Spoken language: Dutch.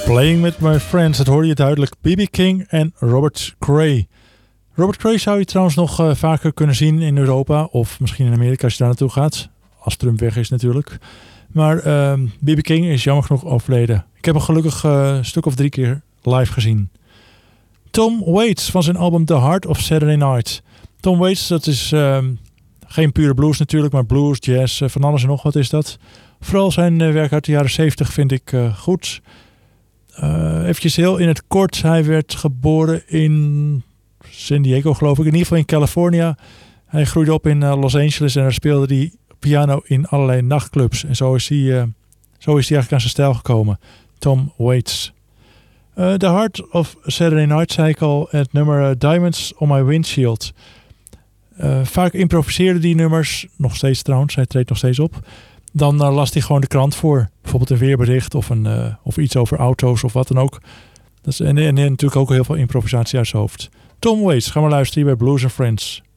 Playing with My Friends, dat hoorde je duidelijk. B.B. King en Robert Cray. Robert Cray zou je trouwens nog vaker kunnen zien in Europa. Of misschien in Amerika als je daar naartoe gaat. Als Trump weg is natuurlijk. Maar B.B. King is jammer genoeg overleden. Ik heb hem gelukkig een stuk of 3 keer live gezien. Tom Waits van zijn album The Heart of Saturday Night. Tom Waits, dat is geen pure blues natuurlijk. Maar blues, jazz, van alles en nog wat is dat. Vooral zijn werk uit de jaren 70 vind ik goed. Eventjes heel in het kort. Hij werd geboren in San Diego, geloof ik. In ieder geval in California. Hij groeide op in Los Angeles en daar speelde hij piano in allerlei nachtclubs. En zo is hij eigenlijk aan zijn stijl gekomen. Tom Waits. The Heart of Saturday Night, zei ik al. Het nummer Diamonds on My Windshield. Vaak improviseerde die nummers. Nog steeds trouwens. Hij treedt nog steeds op. Dan las hij gewoon de krant voor. Bijvoorbeeld een weerbericht of iets over auto's of wat dan ook. En natuurlijk ook heel veel improvisatie uit zijn hoofd. Tom Waits, ga maar luisteren hier bij Blues & Friends.